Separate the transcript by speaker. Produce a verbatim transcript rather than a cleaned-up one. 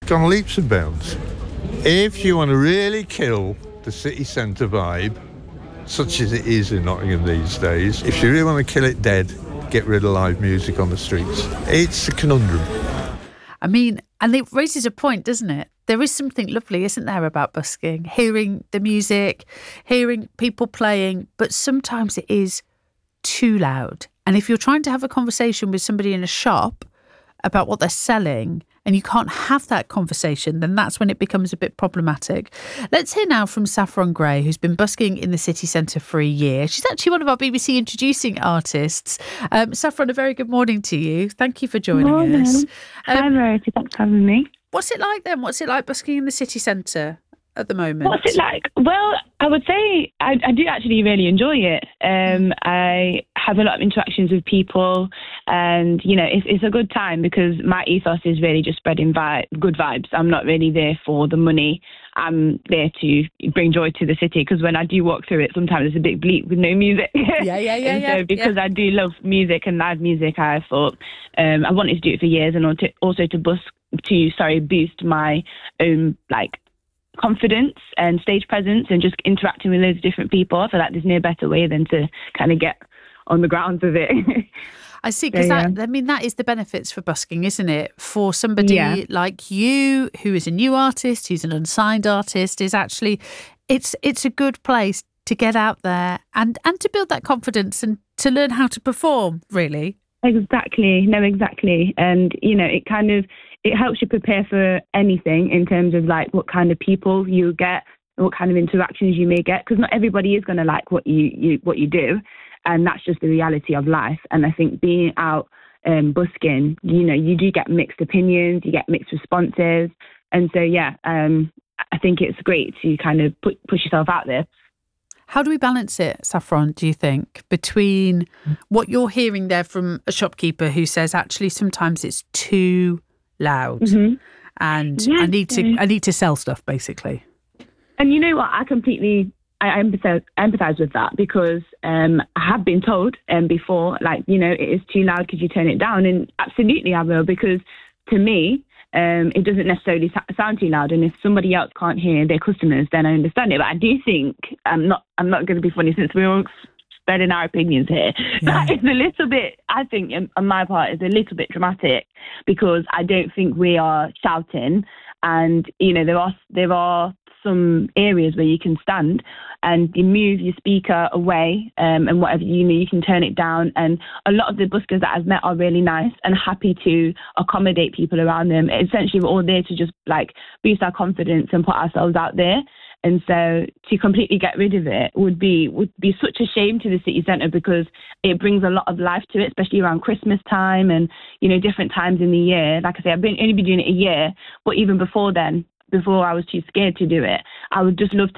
Speaker 1: gone leaps and bounds. If you want to really kill the city centre vibe, such as it is in Nottingham these days, if you really want to kill it dead, get rid of live music on the streets. It's a conundrum.
Speaker 2: I mean, and it raises a point, doesn't it? There is something lovely, isn't there, about busking? Hearing the music, hearing people playing, but sometimes it is too loud. And if you're trying to have a conversation with somebody in a shop about what they're selling and you can't have that conversation, then that's when it becomes a bit problematic. Let's hear now from Saffron Gray, who's been busking in the city centre for a year. She's actually one of our B B C introducing artists. Um, Saffron, a very good morning to you. Thank you for joining
Speaker 3: morning.
Speaker 2: us. Um,
Speaker 3: Hi, Verity. Thanks for having me.
Speaker 2: What's it like then? What's it like busking in the city centre at the moment?
Speaker 3: What's it like? Well, I would say I, I do actually really enjoy it. Um, I have a lot of interactions with people, and you know, it's, it's a good time because my ethos is really just spreading vi- good vibes. I'm not really there for the money. I'm there to bring joy to the city, because when I do walk through it, sometimes it's a bit bleak with no music.
Speaker 2: Yeah, yeah, yeah.
Speaker 3: and
Speaker 2: yeah,
Speaker 3: so because
Speaker 2: yeah.
Speaker 3: I do love music and live music, I thought um, I wanted to do it for years, and also- also to bus to sorry boost my own like confidence and stage presence and just interacting with loads of different people. I feel like there's no better way than to kind of get on the grounds of it.
Speaker 2: I see, because
Speaker 3: So,
Speaker 2: that,
Speaker 3: yeah.
Speaker 2: I mean, that is the benefits for busking, isn't it? For somebody
Speaker 3: Yeah.
Speaker 2: like you, who is a new artist, who's an unsigned artist, is actually, it's it's a good place to get out there and, and to build that confidence and to learn how to perform, really.
Speaker 3: Exactly. No, exactly. And, you know, it kind of, it helps you prepare for anything in terms of like what kind of people you get, what kind of interactions you may get, because not everybody is going to like what you, you what you do. And that's just the reality of life. And I think being out um, busking, you know, you do get mixed opinions, you get mixed responses. And so, yeah, um, I think it's great to kind of put, push yourself out there.
Speaker 2: How do we balance it, Saffron, do you think, between what you're hearing there from a shopkeeper who says actually sometimes it's too loud
Speaker 3: Mm-hmm.
Speaker 2: and
Speaker 3: Yes,
Speaker 2: I need to
Speaker 3: yes.
Speaker 2: I need to sell stuff, basically?
Speaker 3: And you know what? I completely I empathize, empathize with that, because um, I have been told um, before, like, you know, it is too loud, could you turn it down? And absolutely I will, because to me, um, it doesn't necessarily sa- sound too loud. And if somebody else can't hear their customers, then I understand it. But I do think, I'm not I'm not going to be funny since we're all spreading our opinions here.
Speaker 2: Yeah.
Speaker 3: That is a little bit, I think, on my part, is a little bit dramatic, because I don't think we are shouting. And, you know, there are there are some areas where you can stand and you move your speaker away um, and whatever, you know, you can turn it down. And a lot of the buskers that I've met are really nice and happy to accommodate people around them. Essentially, we're all there to just like boost our confidence and put ourselves out there. And so to completely get rid of it would be would be such a shame to the city centre, because it brings a lot of life to it, especially around Christmas time and, you know, different times in the year. Like I say, I've been only been doing it a year, but even before then, before I was too scared to do it, I would just love